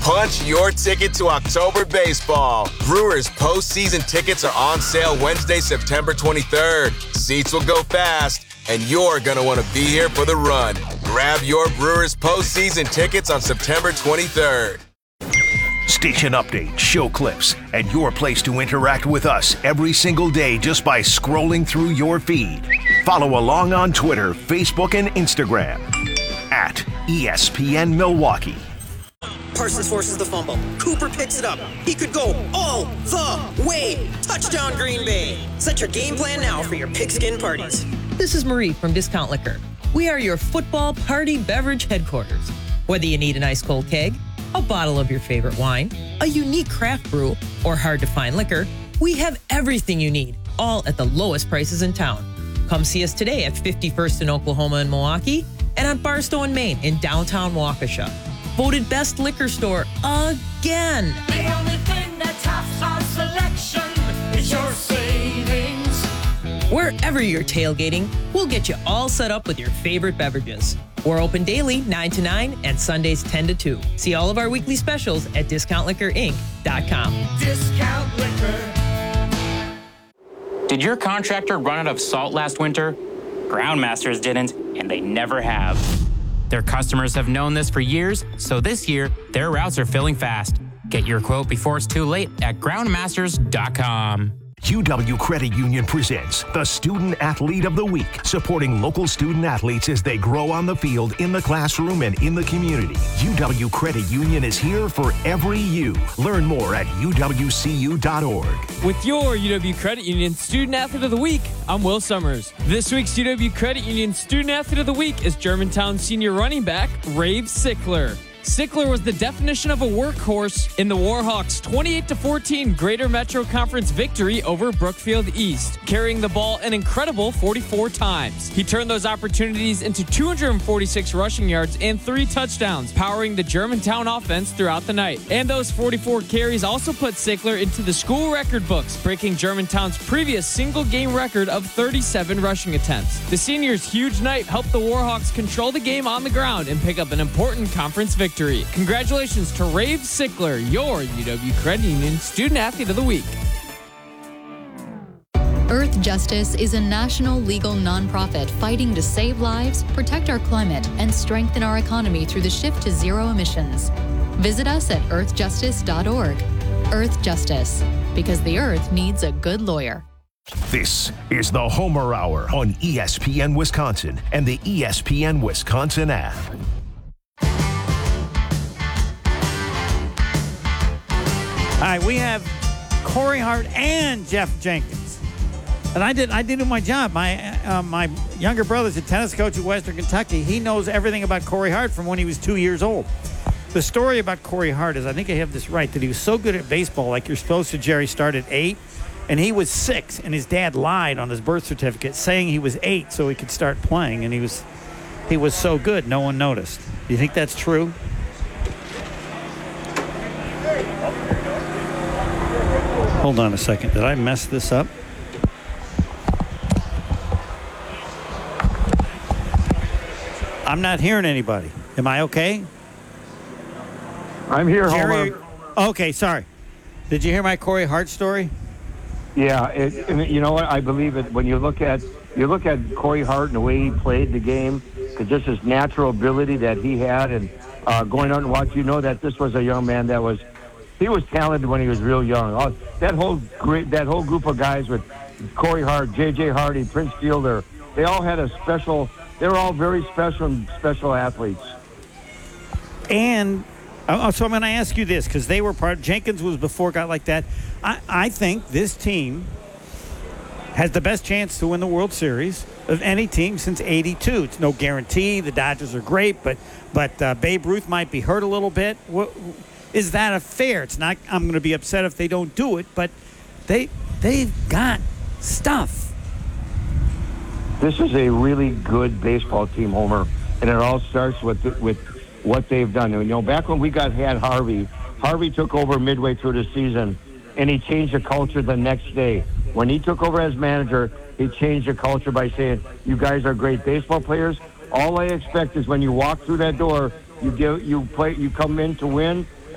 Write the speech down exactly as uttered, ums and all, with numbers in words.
Punch your ticket to October baseball. Brewers postseason tickets are on sale Wednesday, September twenty-third. Seats will go fast, and you're going to want to be here for the run. Grab your Brewers postseason tickets on September twenty-third. Station updates, show clips, and your place to interact with us every single day just by scrolling through your feed. Follow along on Twitter, Facebook, and Instagram at E S P N Milwaukee. Parsons forces the fumble. Cooper picks it up. He could go all the way. Touchdown, Green Bay. Set your game plan now for your pigskin parties. This is Marie from Discount Liquor. We are your football party beverage headquarters. Whether you need an ice cold keg, a bottle of your favorite wine, a unique craft brew, or hard-to-find liquor, we have everything you need, all at the lowest prices in town. Come see us today at fifty-first in Oklahoma and Milwaukee, and on Barstow in Maine in downtown Waukesha. Voted best liquor store again. The only thing that tops our selection is your savings. Wherever you're tailgating, we'll get you all set up with your favorite beverages. We're open daily nine to nine and Sundays ten to two. See all of our weekly specials at discount liquor inc dot com. Discount Liquor. Did your contractor run out of salt last winter? Groundmasters didn't, and they never have. Their customers have known this for years, so this year, their routes are filling fast. Get your quote before it's too late at groundmasters dot com. U W Credit Union presents the Student Athlete of the Week, supporting local student athletes as they grow on the field, in the classroom, and in the community. U W Credit Union is here for every U. Learn more at U W C U dot org. With your U W Credit Union Student Athlete of the Week, I'm Will Summers. This week's U W Credit Union Student Athlete of the Week is Germantown senior running back Rave Sickler. Sickler was the definition of a workhorse in the Warhawks' twenty-eight to fourteen Greater Metro Conference victory over Brookfield East, carrying the ball an incredible forty-four times. He turned those opportunities into two hundred forty-six rushing yards and three touchdowns, powering the Germantown offense throughout the night. And those forty-four carries also put Sickler into the school record books, breaking Germantown's previous single-game record of thirty-seven rushing attempts. The senior's huge night helped the Warhawks control the game on the ground and pick up an important conference victory. Congratulations to Rave Sickler, your U W Credit Union Student Athlete of the Week. Earth Justice is a national legal nonprofit fighting to save lives, protect our climate, and strengthen our economy through the shift to zero emissions. Visit us at earth justice dot org. Earth Justice, because the Earth needs a good lawyer. This is the Homer Hour on E S P N Wisconsin and the E S P N Wisconsin app. All right, we have Corey Hart and Jeff Jenkins, and I did I did do my job. My uh, my younger brother's a tennis coach at Western Kentucky. He knows everything about Corey Hart from when he was two years old. The story about Corey Hart is, I think I have this right, that he was so good at baseball, like you're supposed to, Jerry, start at eight, and he was six, and his dad lied on his birth certificate saying he was eight so he could start playing, and he was he was so good no one noticed. Do you think that's true? Hold on a second. Did I mess this up? I'm not hearing anybody. Am I okay? I'm here, Jerry, Homer. Okay, sorry. Did you hear my Corey Hart story? Yeah, it, and you know what? I believe it. When you look at you look at Corey Hart and the way he played the game, just his natural ability that he had, and uh, going out and watch, you know that this was a young man that was. He was talented when he was real young. Oh, that whole great, that whole group of guys with Corey Hart, J J Hardy, Prince Fielder, they all had a special. They were all very special, and special athletes. And uh, so I'm going to ask you this, because they were part. Jenkins was before a guy like that. I, I think this team has the best chance to win the World Series of any team since eighty-two. It's no guarantee. The Dodgers are great, but but uh, Babe Ruth might be hurt a little bit. What, Is that a fair? It's not. I'm going to be upset if they don't do it, but they they've got stuff. This is a really good baseball team, Homer, and it all starts with the, with what they've done. You know, back when we got had Harvey, Harvey took over midway through the season, and he changed the culture the next day. When he took over as manager, he changed the culture by saying, "You guys are great baseball players. All I expect is when you walk through that door, you give you play, you come in to win."